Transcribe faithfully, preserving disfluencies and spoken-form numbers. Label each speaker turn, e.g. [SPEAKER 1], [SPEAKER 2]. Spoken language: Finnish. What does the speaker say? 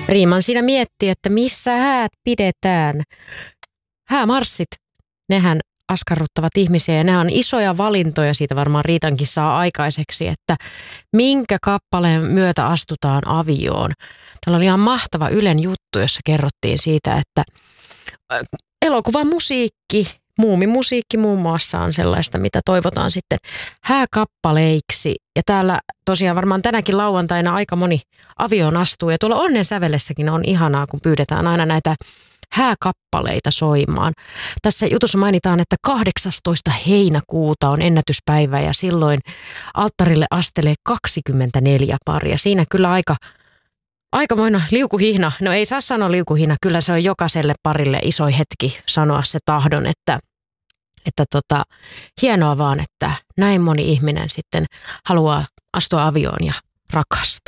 [SPEAKER 1] Riiman siinä miettii, että missä häät pidetään. Häämarssit, nehän askarruttavat ihmisiä ja ne on isoja valintoja, siitä varmaan Riitankin saa aikaiseksi, että minkä kappaleen myötä astutaan avioon. Täällä oli ihan mahtava Ylen juttu, jossa kerrottiin siitä, että elokuvan musiikki, muumimusiikki muun muassa on sellaista, mitä toivotaan sitten hääkappaleiksi. Ja täällä tosiaan varmaan tänäkin lauantaina aika moni avioon astuu. Ja tuolla Onnen sävellessäkin on ihanaa, kun pyydetään aina näitä hääkappaleita soimaan. Tässä jutussa mainitaan, että kahdeksastoista heinäkuuta on ennätyspäivä ja silloin alttarille astelee kaksikymmentäneljä paria. Siinä kyllä aika, aikamoinen liukuhihna. No ei saa sanoa liukuhihna, kyllä se on jokaiselle parille iso hetki sanoa se tahdon, että, että tota, hienoa vaan, että näin moni ihminen sitten haluaa astua avioon ja rakastaa.